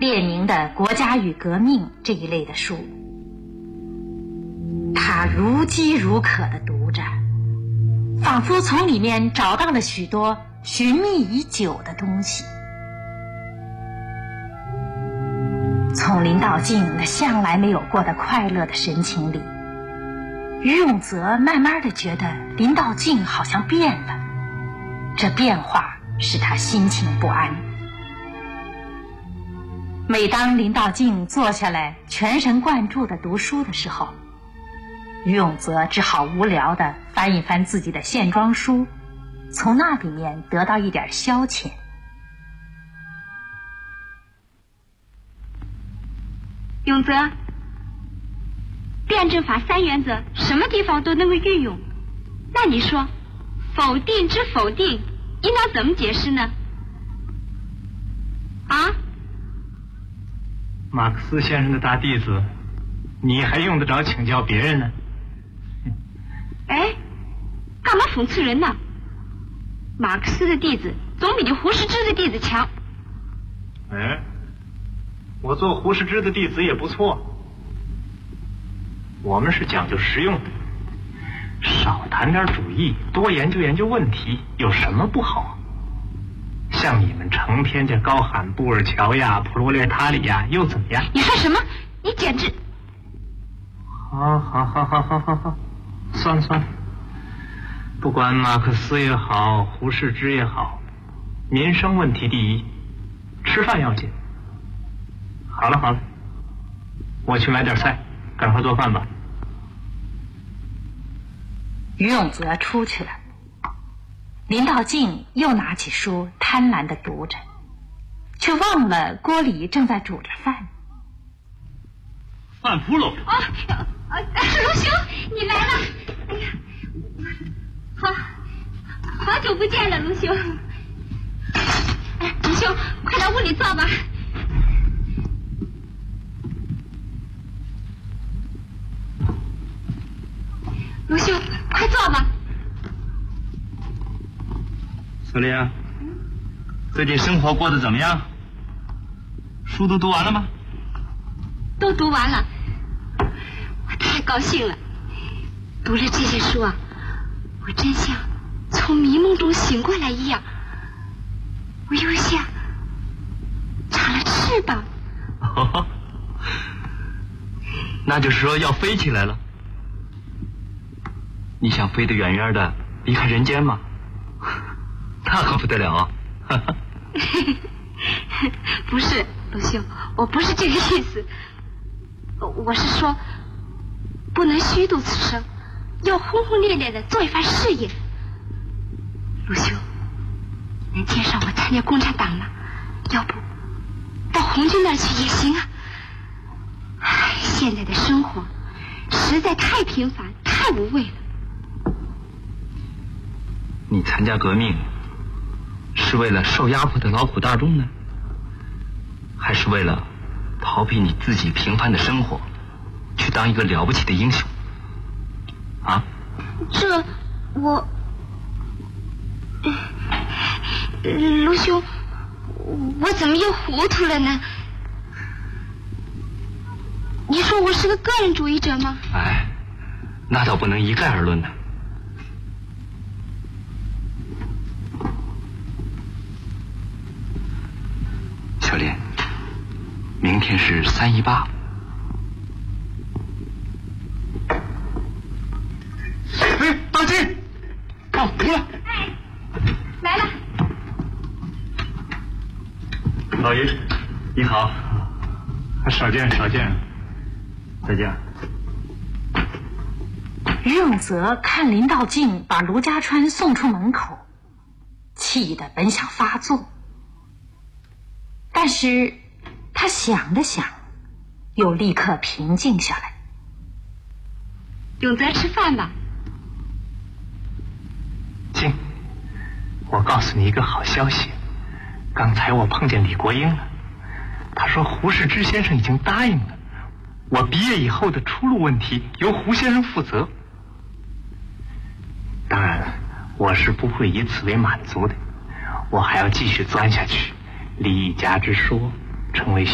列宁的《国家与革命》这一类的书。他如饥如渴地读着，仿佛从里面找到了许多寻觅已久的东西。从林道静那向来没有过的快乐的神情里，于永泽慢慢地觉得林道静好像变了，这变化使他心情不安。每当林道静坐下来全神贯注地读书的时候，于永泽只好无聊地翻一翻自己的线装书，从那里面得到一点消遣。 永泽，辩证法3原则什么地方都能够运用，那你说否定之否定应当怎么解释呢？啊？ 马克思先生的大弟子，你还用得着请教别人呢？ 哎，干嘛讽刺人呢？马克思的弟子总比你胡适之的弟子强。 哎，我做胡适之的弟子也不错。我们是讲究实用的，少谈点主义，多研究研究问题，有什么不好啊？像你们成天就高喊布尔乔亚、普罗列塔里亚，又怎么样？ 你说什么？你简直…… 好，算了，不管马克思也好，胡适之也好，民生问题第一，吃饭要紧。好了，我去买点菜，赶快做饭吧。 于永泽出去了，林道静又拿起书贪婪地读着，却忘了锅里正在煮着饭。 饭扑噜！ 卢兄，你来了！哎呀，好久不见了，卢兄。卢兄，快到屋里坐吧。卢兄，快坐吧。 小丽啊，最近生活过得怎么样？书都读完了吗？ 都读完了，我太高兴了。读了这些书啊，我真像从迷梦中醒过来一样，我又像长了翅膀。 那就是说要飞起来了。你想飞得远远的离开人间吗？那可不得了啊！ 不是，卢兄，我不是这个意思。我是说，不能虚度此生，要轰轰烈烈的做一番事业。卢兄，能介绍我参加共产党吗？要不到红军那儿去也行啊。唉，现在的生活实在太平凡，太无味了。 你参加革命是为了受压迫的劳苦大众呢，还是为了逃避你自己平凡的生活，去当一个了不起的英雄啊？ 这我卢兄，我怎么又糊涂了呢？你说我是个个人主义者吗？ 哎，那倒不能一概而论呢。小莲，明天是3·18。 哎，道静，哦，出来！ 哎，来了。 老爷，你好，少见。再见。 于永泽看林道静把卢家川送出门口，气得本想发作，但是他想了想，又立刻平静下来。 永泽，吃饭吧。 静，我告诉你一个好消息，刚才我碰见李国英了，他说胡适之先生已经答应了，我毕业以后的出路问题由胡先生负责。当然，我是不会以此为满足的，我还要继续钻下去，立一家之说，成为